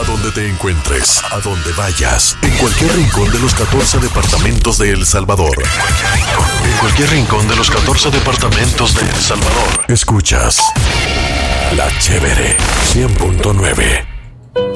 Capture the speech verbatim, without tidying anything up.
A donde te encuentres, a donde vayas, en cualquier rincón de los catorce departamentos de El Salvador. En cualquier rincón de los catorce departamentos de El Salvador. Escuchas La Chévere cien punto nueve.